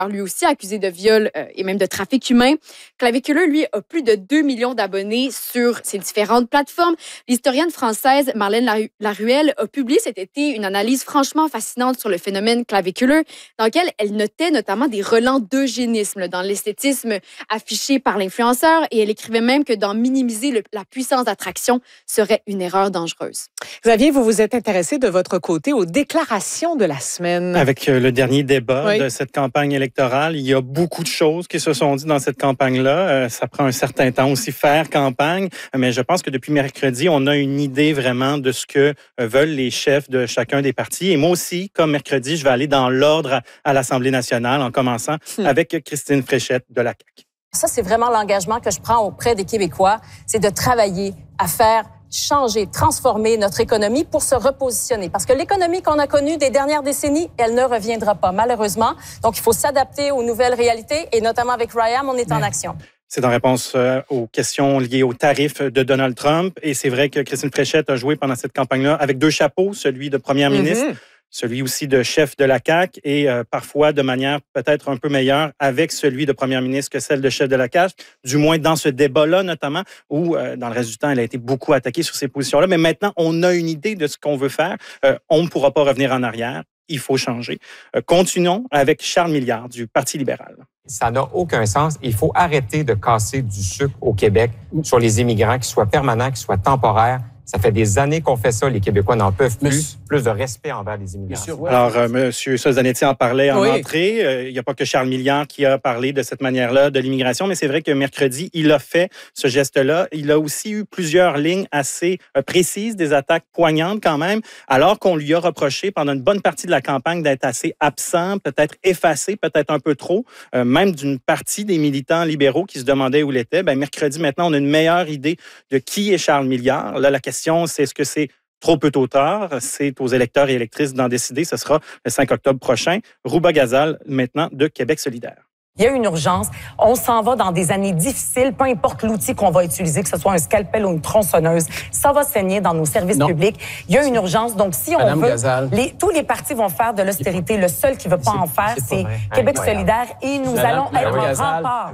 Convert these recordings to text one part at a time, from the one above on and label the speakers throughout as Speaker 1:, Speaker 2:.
Speaker 1: lui aussi accusé de viol et même de trafic humain. Claviculeux, lui, a plus de 2 millions d'abonnés sur ses différentes plateformes. L'historienne française Marlène Laruelle a publié cet été une analyse franchement fascinante sur le phénomène claviculeux, dans lequel elle notait notamment des relents d'eugénisme dans l'esthétisme affiché par l'influenceur, et elle écrivait même que d'en minimiser la puissance d'attraction serait une erreur dangereuse.
Speaker 2: Xavier, vous vous êtes intéressé de votre côté aux déclarations de la semaine.
Speaker 3: Avec le dernier débat de cette campagne électorale, il y a beaucoup de choses qui se sont dites dans cette campagne-là. Ça prend un certain temps aussi faire campagne, mais je pense que depuis mercredi, on a une idée vraiment de ce que veulent les chefs de chacun des partis. Et moi aussi, comme mercredi, je vais aller dans l'ordre à l'Assemblée nationale en commençant avec Christine Fréchette de la CAQ.
Speaker 4: Ça, c'est vraiment l'engagement que je prends auprès des Québécois, c'est de travailler à faire changer, transformer notre économie pour se repositionner. Parce que l'économie qu'on a connue des dernières décennies, elle ne reviendra pas, malheureusement. Donc, il faut s'adapter aux nouvelles réalités et notamment avec RYAM, on est en action.
Speaker 3: C'est en réponse aux questions liées aux tarifs de Donald Trump. Et c'est vrai que Christine Fréchette a joué pendant cette campagne-là avec deux chapeaux, celui de première ministre, celui aussi de chef de la CAQ et parfois de manière peut-être un peu meilleure avec celui de première ministre que celle de chef de la CAQ, du moins dans ce débat-là notamment, où dans le reste du temps, elle a été beaucoup attaquée sur ces positions-là. Mais maintenant, on a une idée de ce qu'on veut faire. On ne pourra pas revenir en arrière. Il faut changer. Continuons avec Charles Milliard du Parti libéral.
Speaker 5: Ça n'a aucun sens. Il faut arrêter de casser du sucre au Québec sur les immigrants, qu'ils soient permanents, qu'ils soient temporaires. Ça fait des années qu'on fait ça. Les Québécois n'en peuvent plus. Plus de respect envers les immigrants.
Speaker 3: Alors, M. Solzanetti en parlait en entrée. Il n'y a pas que Charles Milliard qui a parlé de cette manière-là de l'immigration, mais c'est vrai que mercredi, il a fait ce geste-là. Il a aussi eu plusieurs lignes assez précises, des attaques poignantes quand même, alors qu'on lui a reproché pendant une bonne partie de la campagne d'être assez absent, peut-être effacé, peut-être un peu trop, même d'une partie des militants libéraux qui se demandaient où il était. Bien, mercredi, maintenant, on a une meilleure idée de qui est Charles Milliard. Là, la question, c'est est-ce que c'est trop peu tôt tard? C'est aux électeurs et électrices d'en décider. Ce sera le 5 octobre prochain. Rouba Ghazal, maintenant, de Québec solidaire.
Speaker 6: Il y a une urgence. On s'en va dans des années difficiles, peu importe l'outil qu'on va utiliser, que ce soit un scalpel ou une tronçonneuse. Ça va saigner dans nos services publics. Il y a une urgence. Donc, si on veut, tous les partis vont faire de l'austérité. Le seul qui ne veut pas en faire, c'est Québec solidaire. Et nous allons être en rempart.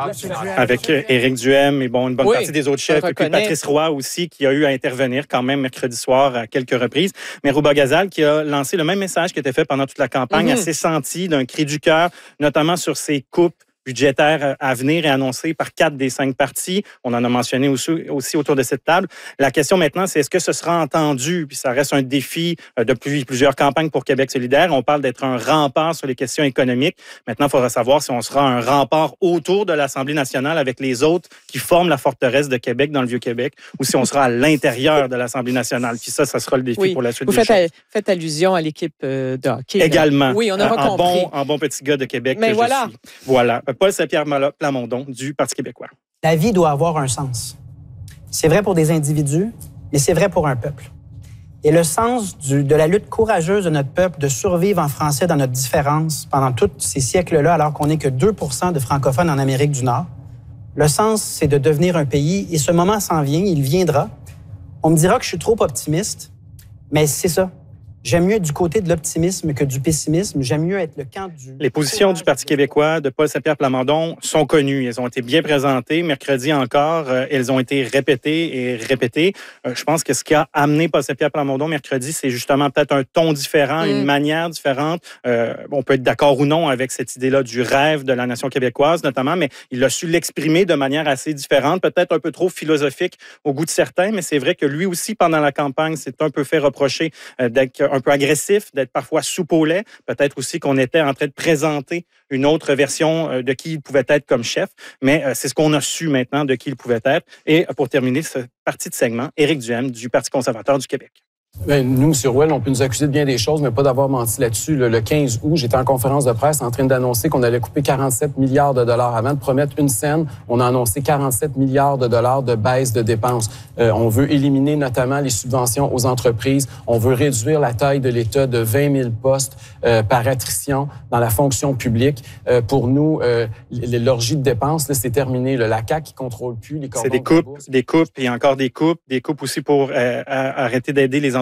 Speaker 3: Avec Éric Duhem et une bonne partie des autres chefs. Et puis Patrice Roy aussi, qui a eu à intervenir quand même mercredi soir à quelques reprises. Mais Rouba Ghazal, qui a lancé le même message qui était fait pendant toute la campagne, assez senti d'un cri du cœur, notamment sur ses coupes budgétaires à venir et annoncées par 4 des 5 partis. On en a mentionné aussi autour de cette table. La question maintenant, c'est est-ce que ce sera entendu? Puis ça reste un défi depuis plusieurs campagnes pour Québec solidaire. On parle d'être un rempart sur les questions économiques. Maintenant, il faudra savoir si on sera un rempart autour de l'Assemblée nationale avec les autres qui forment la forteresse de Québec dans le Vieux-Québec ou si on sera à l'intérieur de l'Assemblée nationale. Puis ça sera le défi pour la suite des choses.
Speaker 2: Vous faites allusion à l'équipe de hockey.
Speaker 3: Également.
Speaker 2: Oui, on aura compris.
Speaker 3: En bon petit gars de Québec
Speaker 2: Mais
Speaker 3: que
Speaker 2: voilà.
Speaker 3: je suis. Voilà. Paul Saint-Pierre Plamondon du Parti québécois.
Speaker 7: La vie doit avoir un sens. C'est vrai pour des individus, mais c'est vrai pour un peuple. Et le sens de la lutte courageuse de notre peuple de survivre en français dans notre différence pendant tous ces siècles-là, alors qu'on n'est que 2% de francophones en Amérique du Nord, le sens, c'est de devenir un pays, et ce moment s'en vient, il viendra. On me dira que je suis trop optimiste, mais c'est ça. J'aime mieux être du côté de l'optimisme que du pessimisme. J'aime mieux être le camp du...
Speaker 3: Les positions du Parti québécois de Paul Saint-Pierre Plamondon sont connues. Elles ont été bien présentées. Mercredi encore, elles ont été répétées et répétées. Je pense que ce qui a amené Paul Saint-Pierre Plamondon mercredi, c'est justement peut-être un ton différent, une manière différente. On peut être d'accord ou non avec cette idée-là du rêve de la nation québécoise, notamment, mais il a su l'exprimer de manière assez différente, peut-être un peu trop philosophique au goût de certains, mais c'est vrai que lui aussi, pendant la campagne, s'est un peu fait reprocher d'être un peu agressif, d'être parfois soupe au lait. Peut-être aussi qu'on était en train de présenter une autre version de qui il pouvait être comme chef, mais c'est ce qu'on a su maintenant de qui il pouvait être. Et pour terminer cette partie de segment, Éric Duhem du Parti conservateur du Québec.
Speaker 8: Bien, nous, M. Rouelle, on peut nous accuser de bien des choses, mais pas d'avoir menti là-dessus. Le 15 août, j'étais en conférence de presse en train d'annoncer qu'on allait couper 47 milliards de dollars. Avant de promettre une scène, on a annoncé 47 milliards de dollars de baisse de dépenses. On veut éliminer notamment les subventions aux entreprises. On veut réduire la taille de l'État de 20 000 postes par attrition dans la fonction publique. Pour nous, l'orgie de dépenses, là, c'est terminé. La CAQ qui contrôle plus les cordons.
Speaker 3: C'est des coupes et encore des coupes aussi pour arrêter d'aider les entreprises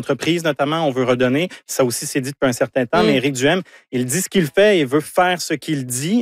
Speaker 3: entreprises, notamment, on veut redonner. Ça aussi, c'est dit depuis un certain temps.
Speaker 1: Mm.
Speaker 3: Mais Éric Duhaime, il dit ce qu'il fait et veut faire ce qu'il dit.